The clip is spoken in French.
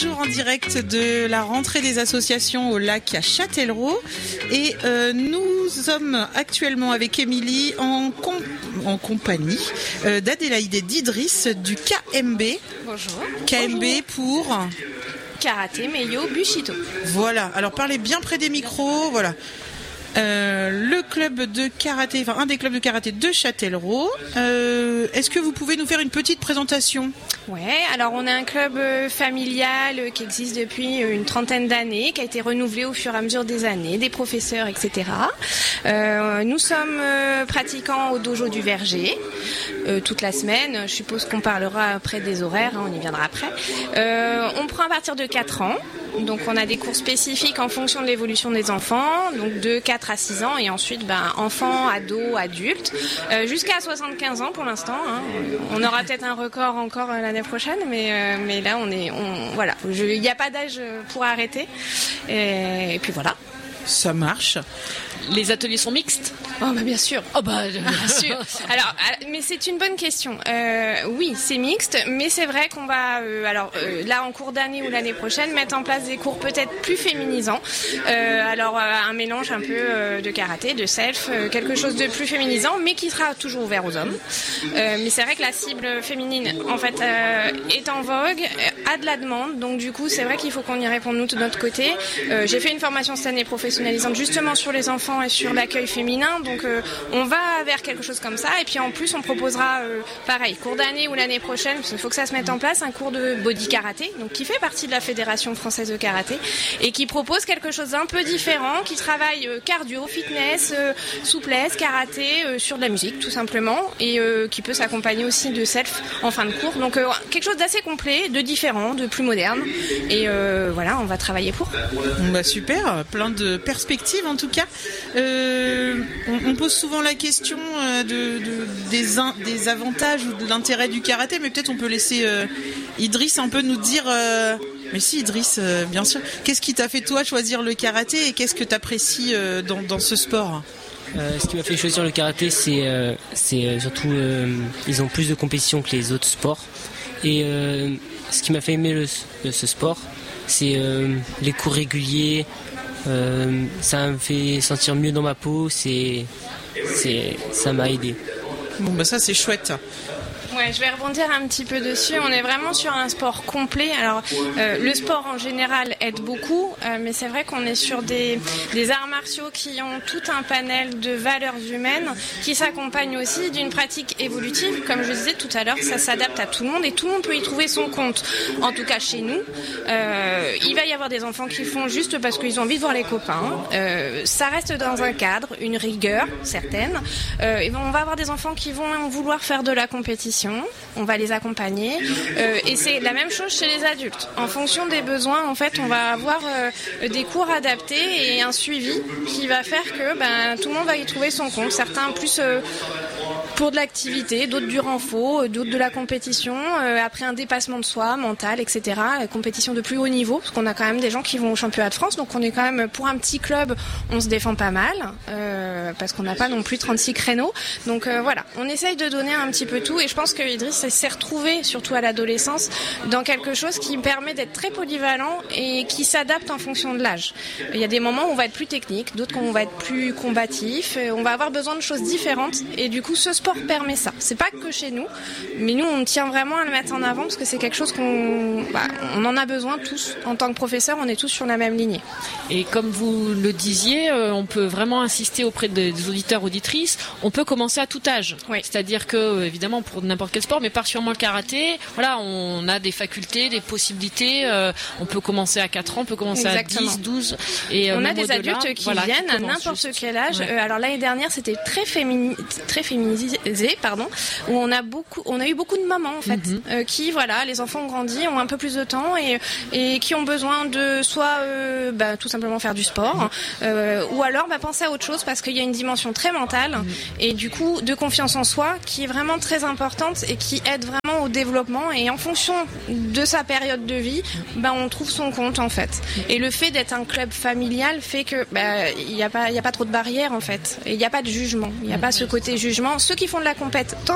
Toujours en direct de la rentrée des associations au lac à Châtellerault et nous sommes actuellement avec Émilie en compagnie d'Adélaïde et d'Idriss du KMB. Bonjour. KMB Bonjour. Pour Karaté Meio Bushido. Voilà, alors parlez bien près des micros, voilà. Le club de karaté, un des clubs de karaté de Châtellerault. Est-ce que vous pouvez nous faire une petite présentation ? Ouais, alors on a un club familial qui existe depuis une trentaine d'années, qui a été renouvelé au fur et à mesure des années, des professeurs, etc. Nous sommes pratiquants au dojo du Verger toute la semaine. Je suppose qu'on parlera après des horaires, on y viendra après. On prend à partir de 4 ans. Donc on a des cours spécifiques en fonction de l'évolution des enfants, donc de 4 à 6 ans et ensuite enfants, ados, adultes, jusqu'à 75 ans pour l'instant. On aura peut-être un record encore l'année prochaine, mais là voilà, il n'y a pas d'âge pour arrêter. Et puis voilà. Ça marche. Les ateliers sont mixtes ? Oh bien sûr. Oh bien sûr. Alors, mais c'est une bonne question. Oui, c'est mixte, mais c'est vrai qu'on va, là en cours d'année ou l'année prochaine, mettre en place des cours peut-être plus féminisants. Un mélange un peu de karaté, de self, quelque chose de plus féminisant, mais qui sera toujours ouvert aux hommes. Mais c'est vrai que la cible féminine, en fait, est en vogue, a de la demande. Donc du coup, c'est vrai qu'il faut qu'on y réponde nous de notre côté. J'ai fait une formation cette année professionnalisante justement sur les enfants et sur l'accueil féminin, donc on va vers quelque chose comme ça, et puis en plus on proposera pareil, cours d'année ou l'année prochaine, parce qu'il faut que ça se mette en place, un cours de body karaté, donc qui fait partie de la Fédération française de karaté, et qui propose quelque chose d'un peu différent, qui travaille cardio, fitness, souplesse, karaté, sur de la musique tout simplement, et qui peut s'accompagner aussi de self en fin de cours, donc quelque chose d'assez complet, de différent, de plus moderne, et voilà, on va travailler pour. Super, plein de perspectives en tout cas. On pose souvent la question des avantages ou de l'intérêt du karaté, mais peut-être on peut laisser Idriss un peu nous dire. Mais si Idriss, bien sûr. Qu'est-ce qui t'a fait toi choisir le karaté et qu'est-ce que t'apprécies dans ce sport ? Ce qui m'a fait choisir le karaté, c'est surtout ils ont plus de compétition que les autres sports. Et ce qui m'a fait aimer ce sport, c'est les cours réguliers. Ça me fait sentir mieux dans ma peau, ça m'a aidé. Bon ça c'est chouette. Ouais, je vais rebondir un petit peu dessus. On est vraiment sur un sport complet. Alors, le sport en général aide beaucoup, mais c'est vrai qu'on est sur des arts martiaux qui ont tout un panel de valeurs humaines qui s'accompagnent aussi d'une pratique évolutive. Comme je disais tout à l'heure, ça s'adapte à tout le monde et tout le monde peut y trouver son compte. En tout cas, chez nous, il va y avoir des enfants qui font juste parce qu'ils ont envie de voir les copains. Ça reste dans un cadre, une rigueur certaine. On va avoir des enfants qui vont vouloir faire de la compétition. On va les accompagner et c'est la même chose chez les adultes. En fonction des besoins, en fait, on va avoir des cours adaptés et un suivi qui va faire que tout le monde va y trouver son compte. Certains plus pour de l'activité, d'autres du renfort, d'autres de la compétition, après un dépassement de soi, mental, etc. Compétition de plus haut niveau, parce qu'on a quand même des gens qui vont au championnat de France, donc on est quand même, pour un petit club, on se défend pas mal, parce qu'on n'a pas non plus 36 créneaux. Donc voilà, on essaye de donner un petit peu tout, et je pense que Idriss s'est retrouvé, surtout à l'adolescence, dans quelque chose qui permet d'être très polyvalent et qui s'adapte en fonction de l'âge. Il y a des moments où on va être plus technique, d'autres où on va être plus combatif, on va avoir besoin de choses différentes, et du coup ce sport permet ça. C'est pas que chez nous, mais nous on tient vraiment à le mettre en avant parce que c'est quelque chose on en a besoin tous. En tant que professeur, on est tous sur la même lignée. Et comme vous le disiez, on peut vraiment insister auprès des auditeurs, auditrices, on peut commencer à tout âge. Oui. C'est-à-dire que, évidemment, pour n'importe quel sport, mais particulièrement le karaté, voilà, on a des facultés, des possibilités, on peut commencer à 4 ans, on peut commencer Exactement. à 10, 12. Et on a des adultes qui viennent à n'importe quel âge. Ouais. Alors l'année dernière, c'était très féminisé, où on a eu beaucoup de mamans en fait, qui les enfants ont grandi, ont un peu plus de temps et qui ont besoin de soit tout simplement faire du sport, ou alors penser à autre chose parce qu'il y a une dimension très mentale et du coup de confiance en soi qui est vraiment très importante et qui aide vraiment au développement, et en fonction de sa période de vie, on trouve son compte en fait. Et le fait d'être un club familial fait que il y a pas trop de barrières en fait, et il n'y a pas de jugement, il n'y a pas ce côté jugement. Ceux qui font de la compète, tant